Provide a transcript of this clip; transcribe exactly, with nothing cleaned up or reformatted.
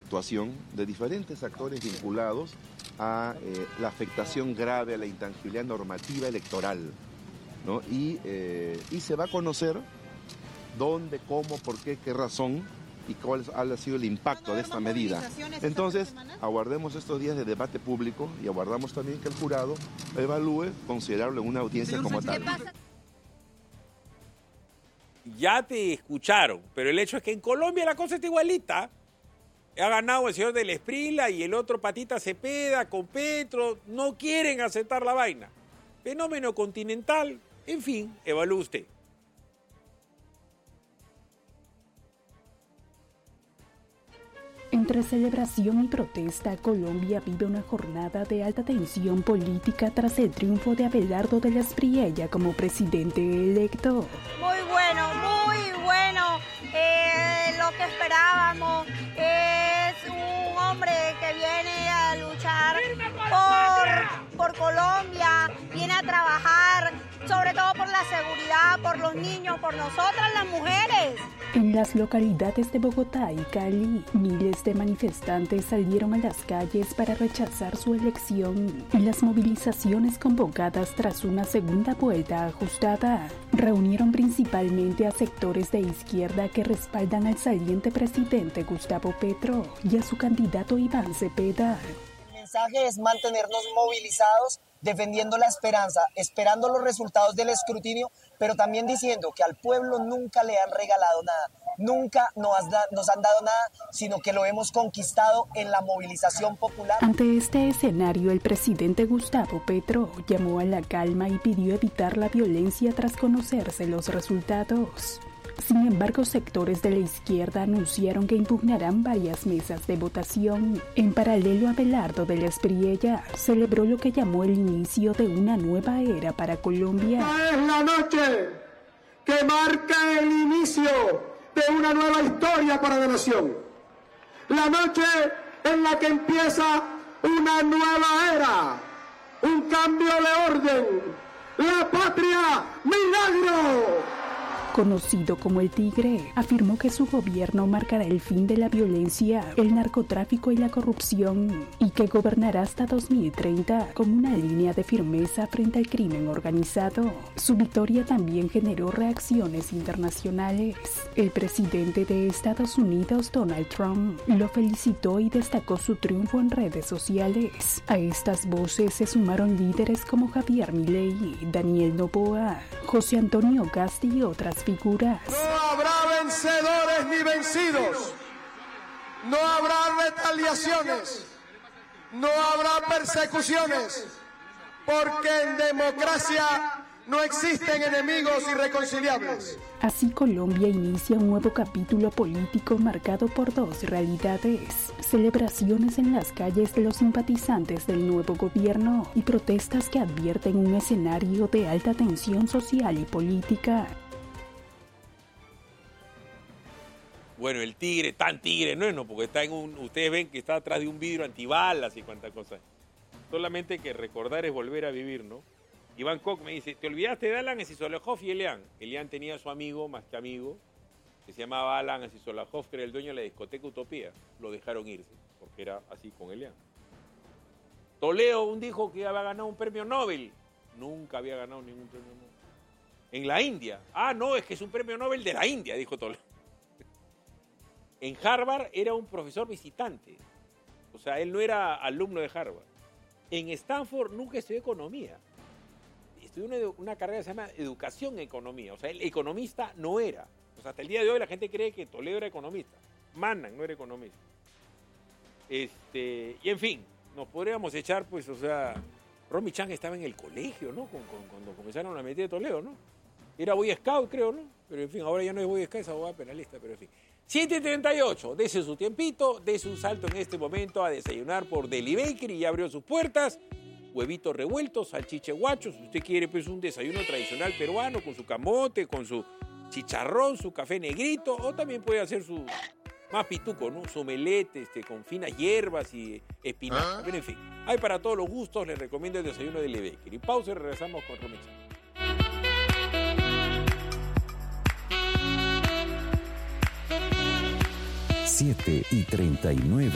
actuación de diferentes actores vinculados a eh, la afectación grave a la intangibilidad normativa electoral, ¿no? Y, eh, y se va a conocer dónde, cómo, por qué, qué razón y cuál ha sido el impacto de esta medida. Entonces, aguardemos estos días de debate público y aguardamos también que el jurado evalúe, considerarlo en una audiencia como tal. Ya te escucharon, pero el hecho es que en Colombia la cosa está igualita. Ha ganado el señor del Esprila y el otro Patita Cepeda con Petro. No quieren aceptar la vaina. Fenómeno continental. En fin, evalúe usted. Entre celebración y protesta, Colombia vive una jornada de alta tensión política tras el triunfo de Abelardo de la Espriella como presidente electo. Muy bueno, muy bueno. Eh, lo que esperábamos es un hombre que viene a luchar por, por Colombia, viene a trabajar, sobre todo por la seguridad, por los niños, por nosotras las mujeres. En las localidades de Bogotá y Cali, miles de manifestantes salieron a las calles para rechazar su elección. Las movilizaciones convocadas tras una segunda vuelta ajustada reunieron principalmente a sectores de izquierda que respaldan al saliente presidente Gustavo Petro y a su candidato Iván Cepeda. El mensaje es mantenernos movilizados, defendiendo la esperanza, esperando los resultados del escrutinio, pero también diciendo que al pueblo nunca le han regalado nada, nunca nos, da, nos han dado nada, sino que lo hemos conquistado en la movilización popular. Ante este escenario, el presidente Gustavo Petro llamó a la calma y pidió evitar la violencia tras conocerse los resultados. Sin embargo, sectores de la izquierda anunciaron que impugnarán varias mesas de votación. En paralelo, Abelardo de la Espriella celebró lo que llamó el inicio de una nueva era para Colombia. Esta es la noche que marca el inicio de una nueva historia para la nación. La noche en la que empieza una nueva era, un cambio de orden. La patria milagro. Conocido como el Tigre, afirmó que su gobierno marcará el fin de la violencia, el narcotráfico y la corrupción, y que gobernará hasta dos mil treinta con una línea de firmeza frente al crimen organizado. Su victoria también generó reacciones internacionales. El presidente de Estados Unidos, Donald Trump, lo felicitó y destacó su triunfo en redes sociales. A estas voces se sumaron líderes como Javier Milei, Daniel Noboa, José Antonio Gasti y otras figuras. No habrá vencedores ni vencidos, no habrá retaliaciones, no habrá persecuciones, porque en democracia no existen enemigos irreconciliables. Así Colombia inicia un nuevo capítulo político marcado por dos realidades: celebraciones en las calles de los simpatizantes del nuevo gobierno y protestas que advierten un escenario de alta tensión social y política. Bueno, el tigre, tan tigre, no es, no, porque está en un, ustedes ven que está atrás de un vidrio antibalas y cuántas cosas. Solamente que recordar es volver a vivir, ¿no? Iván Koch me dice, ¿te olvidaste de Alan Asisolajov y Elian? Elian tenía a su amigo, más que amigo, que se llamaba Alan Asisolajov, que era el dueño de la discoteca Utopía. Lo dejaron irse, porque era así con Elian. Toledo un dijo que había ganado un premio Nobel. Nunca había ganado ningún premio Nobel. En la India. Ah, no, es que es un premio Nobel de la India, dijo Toledo. En Harvard era un profesor visitante. O sea, él no era alumno de Harvard. En Stanford nunca estudió economía. Estudió una, una carrera que se llama educación en economía. O sea, el economista no era. O sea, hasta el día de hoy la gente cree que Toledo era economista. Manan no era economista. Este, y en fin, nos podríamos echar, pues, o sea, Romy Chang estaba en el colegio, ¿no? Con, con, cuando comenzaron la metida de Toledo, ¿no? Era Boy Scout, creo, ¿no? Pero en fin, ahora ya no es Boy Scout, es abogado penalista, pero en fin. siete y treinta y ocho, dese su tiempito, dese un salto en este momento a desayunar por Deli Bakery, ya abrió sus puertas, huevitos revueltos, salchiche guacho, si usted quiere pues un desayuno tradicional peruano con su camote, con su chicharrón, su café negrito, o también puede hacer su más pituco, ¿no? Su omelette este, con finas hierbas y espinacas, ¿Ah? Pero en fin, hay para todos los gustos, les recomiendo el desayuno de Deli Bakery. Pausa y regresamos con Romy Chang. siete y treinta y nueve.